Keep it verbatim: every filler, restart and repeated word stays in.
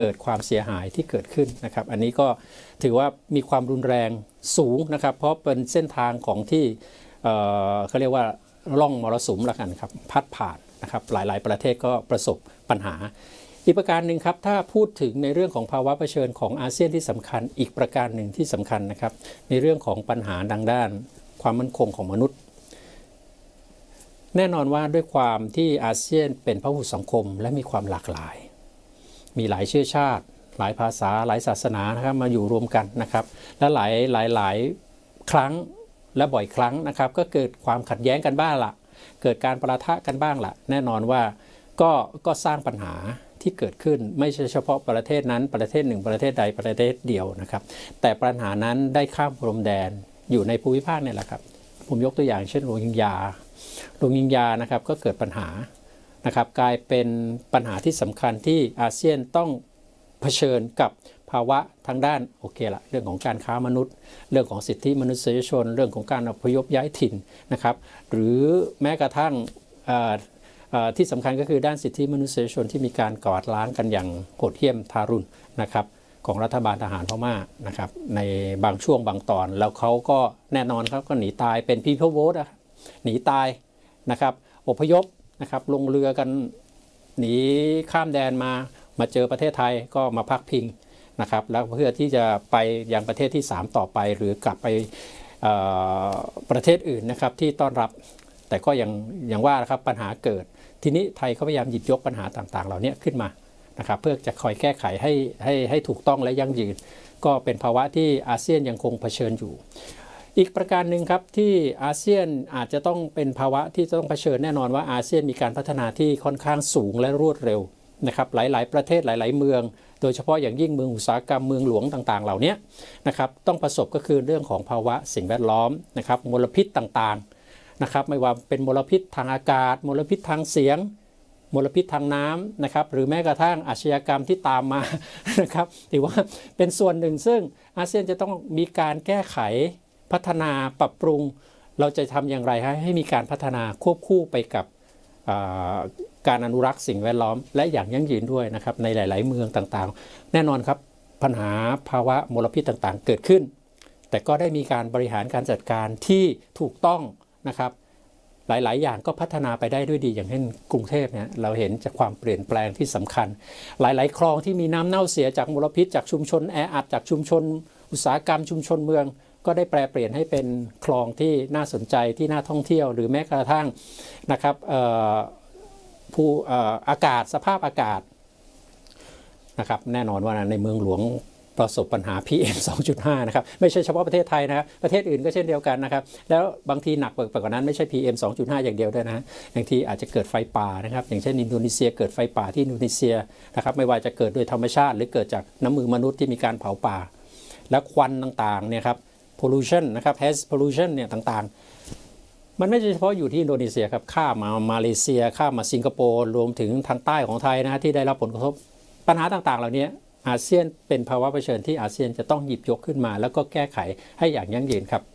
เกิดความเสียหายที่เกิดขึ้นนะครับอันนี้ก็ถือว่ามีความรุนแรงสูงนะครับเพราะเป็นเส้นทางของที่เอ่อเขาเรียกว่าร่องมรสุมละกันครับพัดผ่านนะครับหลายๆประเทศก็ประสบปัญหาอีกประการหนึ่งครับถ้าพูดถึงในเรื่องของภาวะเผชิญของอาเซียนที่สำคัญอีกประการหนึ่งที่สำคัญนะครับในเรื่องของปัญหาดังด้านความมั่นคงของมนุษย์แน่นอนว่าด้วยความที่อาเซียนเป็นพหุสังคมและมีความหลากหลายมีหลายเชื้อชาติหลายภาษาหลายศาสนานะครับมาอยู่รวมกันนะครับและหลายหลายหลายครั้งและบ่อยครั้งนะครับก็เกิดความขัดแย้งกันบ้างละเกิดการประทะกันบ้างละแน่นอนว่าก็ก็สร้างปัญหาที่เกิดขึ้นไม่ใช่เฉพาะประเทศนั้นประเทศหนึ่งประเทศใดประเทศเดียวนะครับแต่ปัญหานั้นได้ข้ามพรมแดนอยู่ในภูมิภาคเนี่ยแหละครับผมยกตัวอย่างเช่นโรฮิงญาโรฮิงญานะครับก็เกิดปัญหานะครับกลายเป็นปัญหาที่สำคัญที่อาเซียนต้องเผชิญกับภาวะทางด้านโอเคละเรื่องของการค้ามนุษย์เรื่องของสิทธิมนุษยชนเรื่องของการอพยพย้ายถิ่นนะครับหรือแม้กระทั่งที่สำคัญก็คือด้านสิทธิมนุษยชนที่มีการกวาดล้างกันอย่างโหดเหี้ยมทารุณนะครับของรัฐบาลทหารพม่านะครับในบางช่วงบางตอนแล้วเขาก็แน่นอนครับก็หนีตายเป็น people vote หนีตายนะครับอพยพนะครับลงเรือกันหนีข้ามแดนมามาเจอประเทศไทยก็มาพักพิงนะครับแล้วเพื่อที่จะไปยังประเทศที่สามต่อไปหรือกลับไปประเทศอื่นนะครับที่ต้อนรับแต่ก็ยังยังว่านะครับปัญหาเกิดทีนี้ไทยเขาพยายามหยิบยกปัญหาต่างๆเหล่านี้ขึ้นมานะครับเพื่อจะคอยแก้ไขให้ให้ให้ถูกต้องและยั่งยืนก็เป็นภาวะที่อาเซียนยังคงเผชิญอยู่อีกประการหนึ่งครับที่อาเซียนอาจจะต้องเป็นภาวะที่ต้องเผชิญแน่นอนว่าอาเซียนมีการพัฒนาที่ค่อนข้างสูงและรวดเร็วนะครับหลายๆประเทศหลายๆเมืองโดยเฉพาะอย่างยิ่งเมืองอุตสาหกรรมเมืองหลวงต่างๆเหล่านี้นะครับต้องประสบก็คือเรื่องของภาวะสิ่งแวดล้อมนะครับมลพิษต่างๆนะครับไม่ว่าเป็นมลพิษทางอากาศมลพิษทางเสียงมลพิษทางน้ำนะครับหรือแม้กระทั่งอาชญากรรมที่ตามมานะครับถือว่าเป็นส่วนหนึ่งซึ่งอาเซียนจะต้องมีการแก้ไขพัฒนาปรับปรุงเราจะทำอย่างไรให้มีการพัฒนาควบคู่ไปกับการอนุรักษ์สิ่งแวดล้อมและอย่างยั่งยืนด้วยนะครับในหลายๆเมืองต่างๆแน่นอนครับปัญหาภาวะมลพิษต่างๆเกิดขึ้นแต่ก็ได้มีการบริหารการจัดการที่ถูกต้องนะครับหลายๆอย่างก็พัฒนาไปได้ด้วยดีอย่างเช่นกรุงเทพเนี่ยเราเห็นจากความเปลี่ยนแปลงที่สำคัญหลายๆคลองที่มีน้ำเน่าเสียจากมลพิษจากชุมชนแออัดจากชุมชนอุตสาหกรรมชุมชนเมืองก็ได้แปลเปลี่ยนให้เป็นคลองที่น่าสนใจที่น่าท่องเที่ยวหรือแม้กระทั่งนะครับผู้อากาศสภาพอากาศนะครับแน่นอนว่าในเมืองหลวงประสบปัญหา พี เอ็ม สองจุดห้า นะครับไม่ใช่เฉพาะประเทศไทยนะครับประเทศอื่นก็เช่นเดียวกันนะครับแล้วบางทีหนักไปกว่านั้นไม่ใช่ พี เอ็ม สองจุดห้า อย่างเดียวด้วยนะบางทีอาจจะเกิดไฟป่านะครับอย่างเช่นอินโดนีเซียเกิดไฟป่าที่อินโดนีเซียนะครับไม่ว่าจะเกิดโดยธรรมชาติหรือเกิดจากน้ำมือมนุษย์ที่มีการเผาป่าและควันต่างๆเนี่ยครับpollution นะครับ haze pollution เนี่ยต่างๆมันไม่ใช่เฉพาะอยู่ที่อินโดนีเซียครับข้ามมามาเลเซียข้ามมาสิงคโปร์รวมถึงทางใต้ของไทยนะที่ได้รับผลกระทบปัญหาต่างๆเหล่านี้อาเซียนเป็นภาวะเผชิญที่อาเซียนจะต้องหยิบยกขึ้นมาแล้วก็แก้ไขให้อย่างยั่งยืนครับ